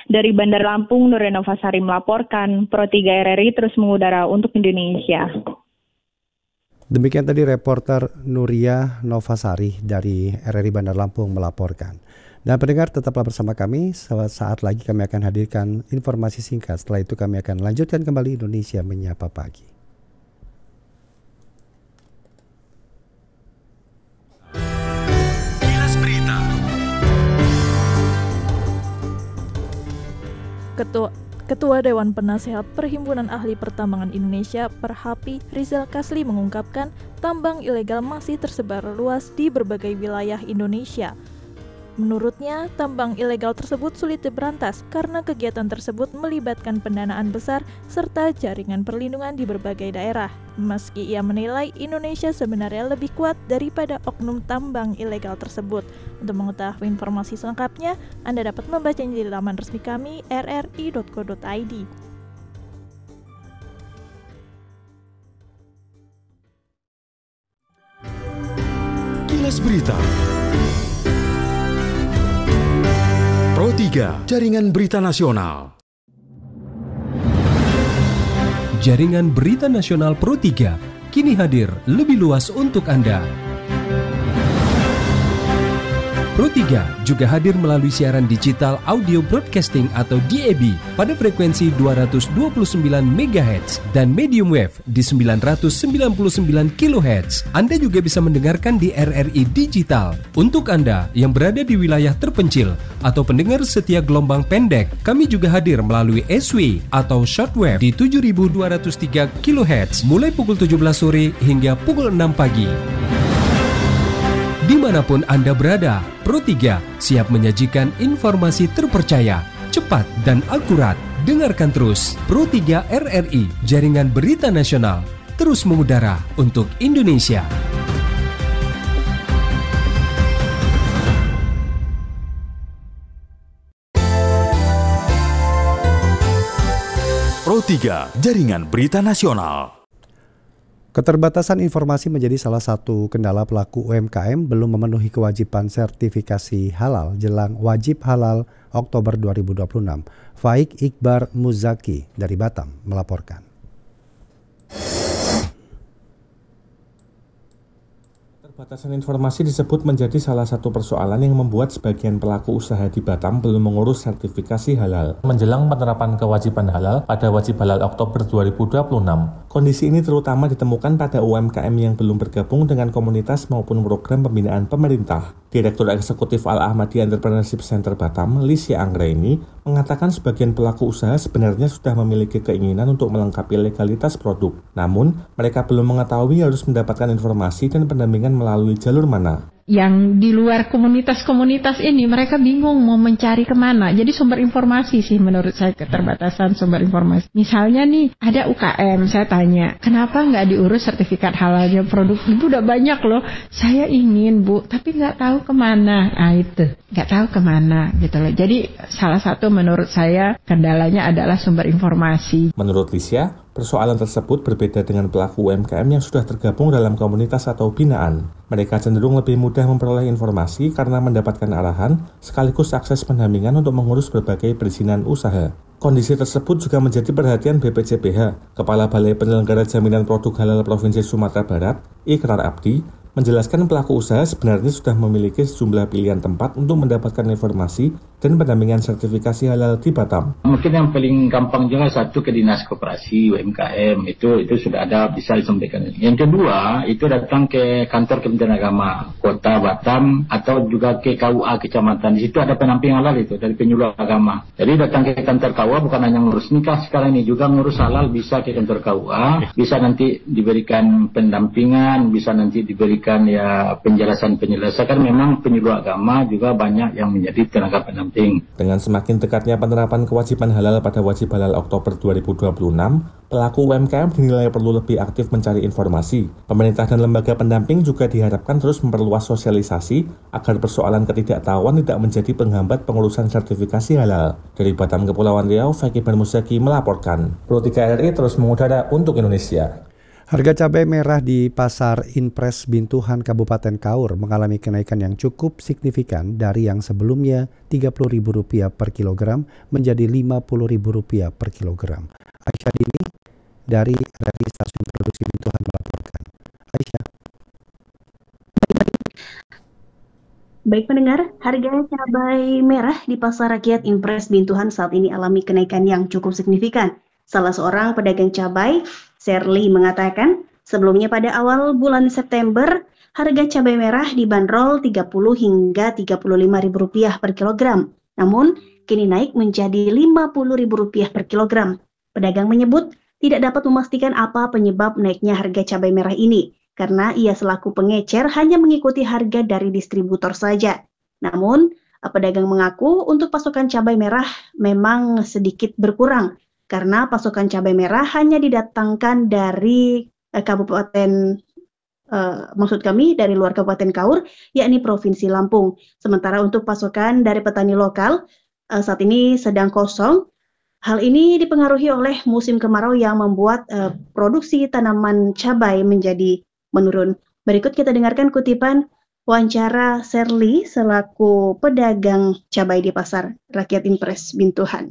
Dari Bandar Lampung, Nuria Novasari melaporkan, Pro 3 RRI terus mengudara untuk Indonesia. Demikian tadi reporter Nuria Novasari dari RRI Bandar Lampung melaporkan. Dan pendengar tetaplah bersama kami, saat lagi kami akan hadirkan informasi singkat. Setelah itu kami akan lanjutkan kembali Indonesia Menyapa Pagi. Ketua Dewan Penasehat Perhimpunan Ahli Pertambangan Indonesia Perhapi Rizal Kasli mengungkapkan tambang ilegal masih tersebar luas di berbagai wilayah Indonesia. Menurutnya, tambang ilegal tersebut sulit diberantas karena kegiatan tersebut melibatkan pendanaan besar serta jaringan perlindungan di berbagai daerah. Meski ia menilai Indonesia sebenarnya lebih kuat daripada oknum tambang ilegal tersebut. Untuk mengetahui informasi selengkapnya, Anda dapat membacanya di laman resmi kami rri.co.id. Kilas Berita Pro 3, Jaringan Berita Nasional. Jaringan Berita Nasional Pro 3 kini hadir lebih luas untuk Anda. Pro 3 juga hadir melalui siaran digital audio broadcasting atau DAB pada frekuensi 229 MHz dan medium wave di 999 kHz. Anda juga bisa mendengarkan di RRI Digital. Untuk Anda yang berada di wilayah terpencil atau pendengar setia gelombang pendek, kami juga hadir melalui SW atau shortwave di 7203 kHz mulai pukul 17 sore hingga pukul 6 pagi. Dimanapun Anda berada, Pro 3 siap menyajikan informasi terpercaya, cepat dan akurat. Dengarkan terus Pro 3 RRI, Jaringan Berita Nasional, terus mengudara untuk Indonesia. Pro 3, Jaringan Berita Nasional. Keterbatasan informasi menjadi salah satu kendala pelaku UMKM belum memenuhi kewajiban sertifikasi halal jelang wajib halal Oktober 2026. Faik Iqbar Muzaki dari Batam melaporkan. Batasan informasi disebut menjadi salah satu persoalan yang membuat sebagian pelaku usaha di Batam belum mengurus sertifikasi halal. Menjelang penerapan kewajiban halal pada wajib halal Oktober 2026, kondisi ini terutama ditemukan pada UMKM yang belum bergabung dengan komunitas maupun program pembinaan pemerintah. Direktur Eksekutif Al-Ahmadi Entrepreneurship Center Batam, Lisya Anggraini, mengatakan sebagian pelaku usaha sebenarnya sudah memiliki keinginan untuk melengkapi legalitas produk. Namun, mereka belum mengetahui harus mendapatkan informasi dan pendampingan melalui jalur mana. Yang di luar komunitas-komunitas ini mereka bingung mau mencari kemana. Jadi sumber informasi sih menurut saya keterbatasan sumber informasi. Misalnya nih ada UKM, saya tanya kenapa nggak diurus sertifikat halalnya produk ibu udah banyak loh. Saya ingin bu, tapi nggak tahu kemana. Itu nggak tahu kemana gitu loh. Jadi salah satu menurut saya kendalanya adalah sumber informasi. Menurut Lisya, persoalan tersebut berbeda dengan pelaku UMKM yang sudah tergabung dalam komunitas atau binaan. Mereka cenderung lebih mudah memperoleh informasi karena mendapatkan arahan, sekaligus akses pendampingan untuk mengurus berbagai perizinan usaha. Kondisi tersebut juga menjadi perhatian BPJPH. Kepala Balai Penyelenggara Jaminan Produk Halal Provinsi Sumatera Barat, Ikrar Abdi, menjelaskan pelaku usaha sebenarnya sudah memiliki sejumlah pilihan tempat untuk mendapatkan informasi dan pendampingan sertifikasi halal di Batam. Mungkin yang paling gampang juga satu ke Dinas Koperasi UMKM itu sudah ada bisa disampaikan. Yang kedua itu datang ke kantor Kementerian Agama Kota Batam atau juga ke KUA kecamatan. Di situ ada pendamping halal itu dari penyuluh agama. Jadi datang ke kantor KUA bukan hanya ngurus nikah sekarang ini juga ngurus halal bisa ke kantor KUA, bisa nanti diberikan pendampingan, bisa nanti diberikan ya penjelasan kan memang penyuluh agama juga banyak yang menjadi tenaga pendamping. Dengan semakin dekatnya penerapan kewajiban halal pada wajib halal Oktober 2026, pelaku UMKM dinilai perlu lebih aktif mencari informasi. Pemerintah dan lembaga pendamping juga diharapkan terus memperluas sosialisasi agar persoalan ketidaktahuan tidak menjadi penghambat pengurusan sertifikasi halal. Dari Batam, Kepulauan Riau, Faik Iqbar Muzaki melaporkan. Pro 3 RRI terus mengudara untuk Indonesia. Harga cabai merah di Pasar Impres Bintuhan Kabupaten Kaur mengalami kenaikan yang cukup signifikan dari yang sebelumnya Rp30.000 per kilogram menjadi Rp50.000 per kilogram. Aisyah Dini dari RRI Stasiun Produksi Bintuhan melaporkan. Aisyah. Baik pendengar, harga cabai merah di Pasar Rakyat Impres Bintuhan saat ini alami kenaikan yang cukup signifikan. Salah seorang pedagang cabai, Serli, mengatakan sebelumnya pada awal bulan September, harga cabai merah dibanderol Rp30 hingga Rp35.000 per kilogram. Namun, kini naik menjadi Rp50.000 per kilogram. Pedagang menyebut tidak dapat memastikan apa penyebab naiknya harga cabai merah ini, karena ia selaku pengecer hanya mengikuti harga dari distributor saja. Namun, pedagang mengaku untuk pasokan cabai merah memang sedikit berkurang, karena pasokan cabai merah hanya didatangkan dari dari luar Kabupaten Kaur, yakni Provinsi Lampung. Sementara untuk pasokan dari petani lokal saat ini sedang kosong. Hal ini dipengaruhi oleh musim kemarau yang membuat produksi tanaman cabai menjadi menurun. Berikut kita dengarkan kutipan wawancara Serli selaku pedagang cabai di Pasar Rakyat Impres Bintuhan.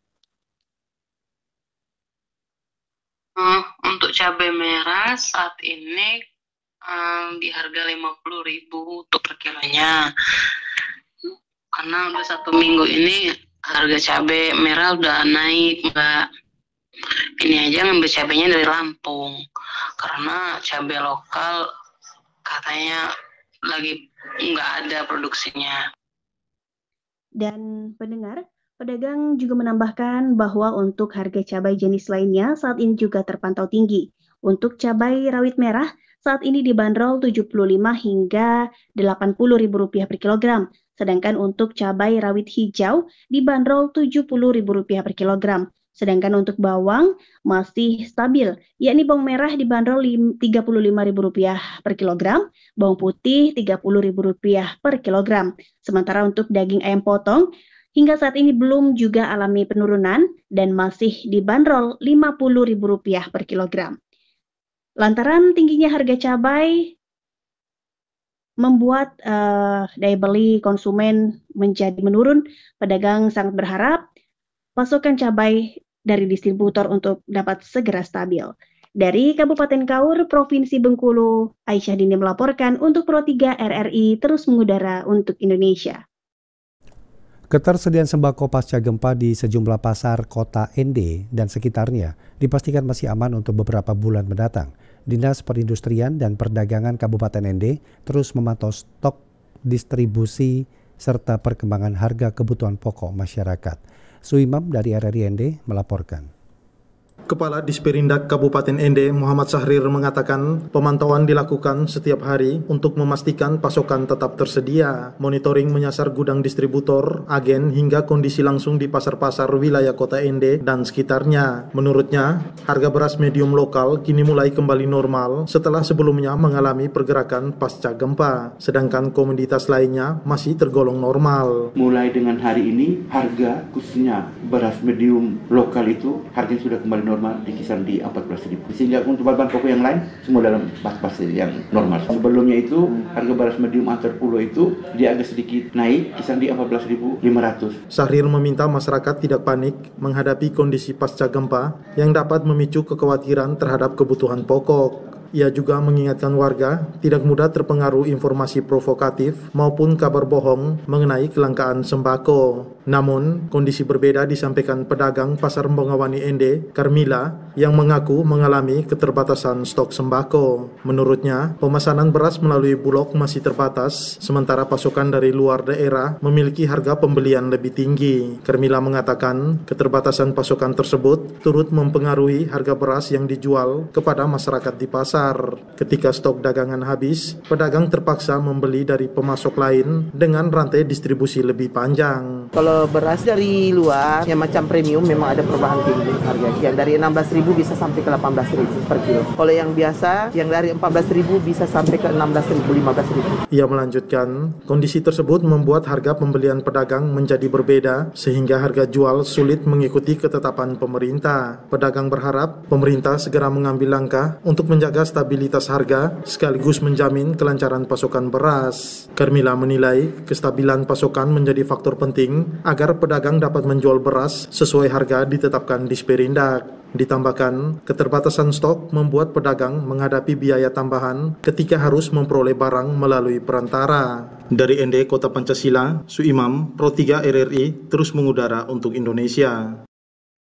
Untuk cabai merah saat ini di harga Rp50.000 untuk per kilonya. Karena udah 1 minggu ini harga cabai merah udah naik, Mbak. Ini aja ngambil cabainya dari Lampung. Karena cabai lokal katanya lagi nggak ada produksinya. Dan pendengar, pedagang juga menambahkan bahwa untuk harga cabai jenis lainnya saat ini juga terpantau tinggi. Untuk cabai rawit merah saat ini dibanderol Rp75 hingga Rp80.000 per kilogram. Sedangkan untuk cabai rawit hijau dibanderol Rp70.000 per kilogram. Sedangkan untuk bawang masih stabil, yakni bawang merah dibanderol Rp35.000 per kilogram, bawang putih Rp30.000 per kilogram. Sementara untuk daging ayam potong, hingga saat ini belum juga alami penurunan dan masih dibanderol Rp50.000 per kilogram. Lantaran tingginya harga cabai membuat daya beli konsumen menjadi menurun, pedagang sangat berharap pasokan cabai dari distributor untuk dapat segera stabil. Dari Kabupaten Kaur, Provinsi Bengkulu, Aisyah Dini melaporkan untuk Pro 3 RRI terus mengudara untuk Indonesia. Ketersediaan sembako pasca gempa di sejumlah pasar kota Ende dan sekitarnya dipastikan masih aman untuk beberapa bulan mendatang. Dinas Perindustrian dan Perdagangan Kabupaten Ende terus memantau stok distribusi serta perkembangan harga kebutuhan pokok masyarakat. Suimam dari RRI Ende melaporkan. Kepala Disperindak Kabupaten Ende, Muhammad Sahrir, mengatakan pemantauan dilakukan setiap hari untuk memastikan pasokan tetap tersedia. Monitoring menyasar gudang distributor, agen, hingga kondisi langsung di pasar-pasar wilayah kota Ende dan sekitarnya. Menurutnya, harga beras medium lokal kini mulai kembali normal setelah sebelumnya mengalami pergerakan pasca gempa. Sedangkan komoditas lainnya masih tergolong normal. Mulai dengan hari ini, harga khususnya beras medium lokal itu harganya sudah kembali normal di kisaran di 14.000. Sehingga untuk bahan pokok yang lain semua dalam batas yang normal. Sebelumnya itu harga beras medium antar pulau itu dia agak sedikit naik kisaran di 14.500. Sahrir meminta masyarakat tidak panik menghadapi kondisi pasca gempa yang dapat memicu kekhawatiran terhadap kebutuhan pokok. Ia juga mengingatkan warga tidak mudah terpengaruh informasi provokatif maupun kabar bohong mengenai kelangkaan sembako. Namun, kondisi berbeda disampaikan pedagang Pasar Bongawani Ende, Carmila, yang mengaku mengalami keterbatasan stok sembako. Menurutnya, pemesanan beras melalui Bulog masih terbatas, sementara pasokan dari luar daerah memiliki harga pembelian lebih tinggi. Carmila mengatakan keterbatasan pasokan tersebut turut mempengaruhi harga beras yang dijual kepada masyarakat di pasar. Ketika stok dagangan habis, pedagang terpaksa membeli dari pemasok lain dengan rantai distribusi lebih panjang. Kalau beras dari luar yang macam premium memang ada perubahan tinggi harga. Yang dari 16.000 bisa sampai ke 18.000 per kilo. Kalau yang biasa yang dari 14.000 bisa sampai ke 16.000, 15.000. Ia melanjutkan, kondisi tersebut membuat harga pembelian pedagang menjadi berbeda sehingga harga jual sulit mengikuti ketetapan pemerintah. Pedagang berharap pemerintah segera mengambil langkah untuk menjaga stabilitas harga sekaligus menjamin kelancaran pasokan beras. Karmila menilai kestabilan pasokan menjadi faktor penting agar pedagang dapat menjual beras sesuai harga ditetapkan Disperindak. Ditambahkan, keterbatasan stok membuat pedagang menghadapi biaya tambahan ketika harus memperoleh barang melalui perantara. Dari ND Kota Pancasila, Suimam, Pro 3 RRI terus mengudara untuk Indonesia.